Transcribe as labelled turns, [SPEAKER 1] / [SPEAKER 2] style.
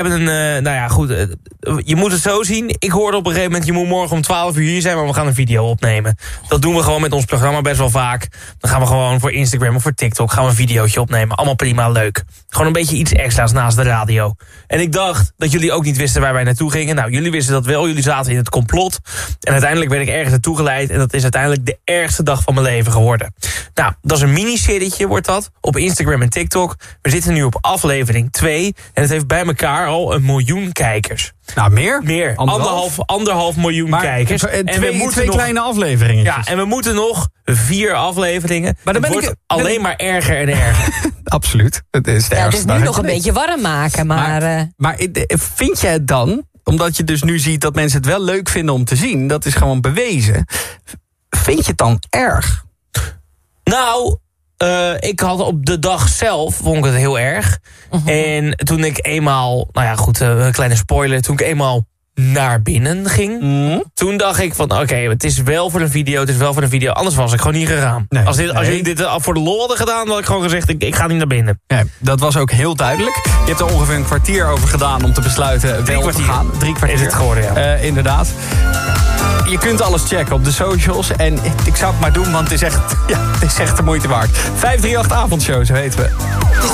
[SPEAKER 1] hebben je moet het zo zien. Ik hoorde op een gegeven moment, je moet morgen om 12 uur hier zijn, maar we gaan een video opnemen. Dat doen we gewoon met ons programma best wel vaak. Dan gaan we gewoon voor Instagram of voor TikTok gaan we een videootje opnemen. Allemaal prima leuk. Gewoon een beetje iets extra's naast de radio. En ik dacht dat jullie ook niet wisten waar wij naartoe gingen. Nou, jullie wisten dat wel. Jullie zaten in het complot. En uiteindelijk werd ik ergens naartoe geleid. En dat is uiteindelijk de ergste dag van mijn leven geworden. Nou, dat is een mini-serietje, wordt dat. Op Instagram en TikTok. We zitten nu op aflevering 2. En het heeft bij elkaar al 1 miljoen kijkers.
[SPEAKER 2] Nou, meer?
[SPEAKER 1] Meer. Anderhalf miljoen kijkers.
[SPEAKER 2] En twee kleine afleveringen.
[SPEAKER 1] Ja, en we moeten nog 4 afleveringen. Maar dan wordt alleen maar erger en erger.
[SPEAKER 2] Absoluut. Het is de ergste
[SPEAKER 3] dus nu nog een beetje warm maken.
[SPEAKER 2] Maar vind jij het dan, omdat je dus nu ziet dat mensen het wel leuk vinden om te zien, dat is gewoon bewezen. Vind je het dan erg?
[SPEAKER 1] Nou, ik had op de dag zelf, vond ik het heel erg. En toen ik eenmaal, een kleine spoiler, toen ik eenmaal naar binnen ging, toen dacht ik van oké, het is wel voor een video, anders was ik gewoon niet gegaan. Nee, als jullie dit voor de lol hadden gedaan, dan had ik gewoon gezegd, ik ga niet naar binnen.
[SPEAKER 2] Nee, dat was ook heel duidelijk. Je hebt er ongeveer een kwartier over gedaan om te besluiten wel te gaan. 3 kwartier
[SPEAKER 1] is het geworden, ja.
[SPEAKER 2] Inderdaad. Je kunt alles checken op de socials. En ik zou het maar doen, want het is echt de moeite waard. 538 avondshow, zo weten we.